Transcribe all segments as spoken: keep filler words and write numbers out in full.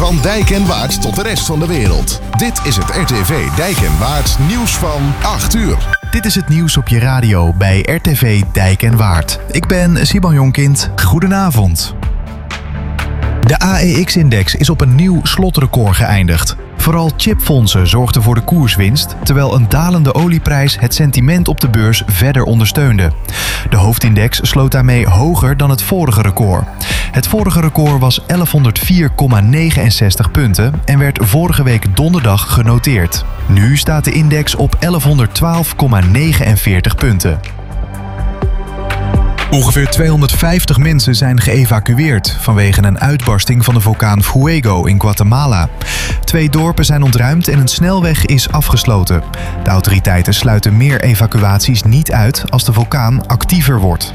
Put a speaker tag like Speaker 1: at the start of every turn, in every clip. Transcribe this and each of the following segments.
Speaker 1: Van Dijk en Waard tot de rest van de wereld. Dit is het R T V Dijk en Waard nieuws van acht uur.
Speaker 2: Dit is het nieuws op je radio bij R T V Dijk en Waard. Ik ben Simon Jonkind. Goedenavond. De A E X-index is op een nieuw slotrecord geëindigd. Vooral chipfondsen zorgden voor de koerswinst, terwijl een dalende olieprijs het sentiment op de beurs verder ondersteunde. De hoofdindex sloot daarmee hoger dan het vorige record. Het vorige record was elfhonderdvier komma negenenzestig punten en werd vorige week donderdag genoteerd. Nu staat de index op elfhonderdtwaalf komma negenenveertig punten. Ongeveer tweehonderdvijftig mensen zijn geëvacueerd vanwege een uitbarsting van de vulkaan Fuego in Guatemala. Twee dorpen zijn ontruimd en een snelweg is afgesloten. De autoriteiten sluiten meer evacuaties niet uit als de vulkaan actiever wordt.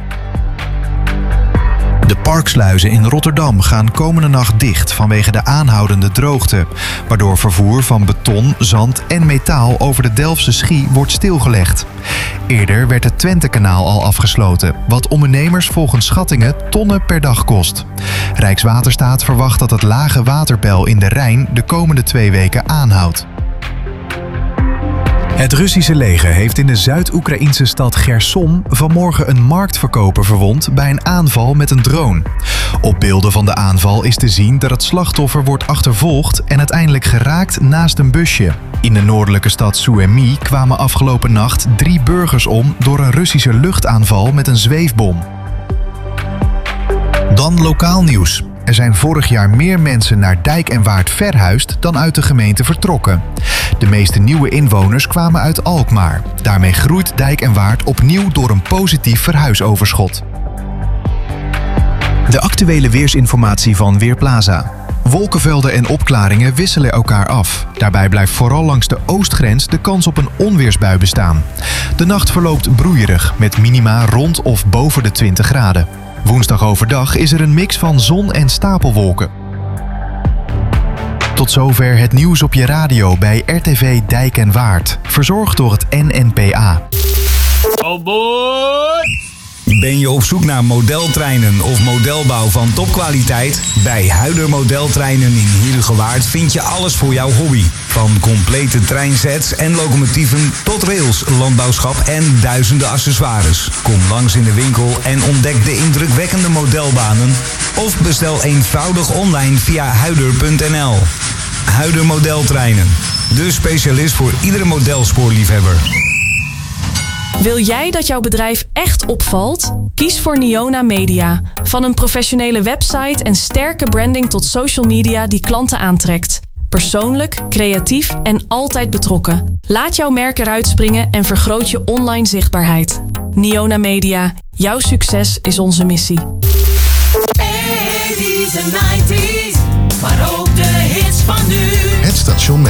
Speaker 2: De parksluizen in Rotterdam gaan komende nacht dicht vanwege de aanhoudende droogte, waardoor vervoer van beton, zand en metaal over de Delftse Schie wordt stilgelegd. Eerder werd het Twentekanaal al afgesloten, wat ondernemers volgens schattingen tonnen per dag kost. Rijkswaterstaat verwacht dat het lage waterpeil in de Rijn de komende twee weken aanhoudt. Het Russische leger heeft in de Zuid-Oekraïnse stad Gerson vanmorgen een marktverkoper verwond bij een aanval met een drone. Op beelden van de aanval is te zien dat het slachtoffer wordt achtervolgd en uiteindelijk geraakt naast een busje. In de noordelijke stad Suemy kwamen afgelopen nacht drie burgers om door een Russische luchtaanval met een zweefbom. Dan lokaal nieuws. Er zijn vorig jaar meer mensen naar Dijk en Waard verhuisd dan uit de gemeente vertrokken. De meeste nieuwe inwoners kwamen uit Alkmaar. Daarmee groeit Dijk en Waard opnieuw door een positief verhuisoverschot. De actuele weersinformatie van Weerplaza. Wolkenvelden en opklaringen wisselen elkaar af. Daarbij blijft vooral langs de oostgrens de kans op een onweersbui bestaan. De nacht verloopt broeierig met minima rond of boven de twintig graden. Woensdag overdag is er een mix van zon en stapelwolken. Tot zover het nieuws op je radio bij R T V Dijk en Waard. Verzorgd door het N N P A.
Speaker 3: Oh boy!
Speaker 4: Ben je op zoek naar modeltreinen of modelbouw van topkwaliteit? Bij Huider Modeltreinen in Heerhugowaard vind je alles voor jouw hobby. Van complete treinsets en locomotieven tot rails, landbouwschap en duizenden accessoires. Kom langs in de winkel en ontdek de indrukwekkende modelbanen. Of bestel eenvoudig online via huider punt n l. Huider Modeltreinen, de specialist voor iedere modelspoorliefhebber.
Speaker 5: Wil jij dat jouw bedrijf echt opvalt? Kies voor Niona Media. Van een professionele website en sterke branding tot social media die klanten aantrekt. Persoonlijk, creatief en altijd betrokken. Laat jouw merk eruit springen en vergroot je online zichtbaarheid. Niona Media. Jouw succes is onze missie.
Speaker 6: eighties en nineties, maar ook de hits van nu.
Speaker 1: Het station met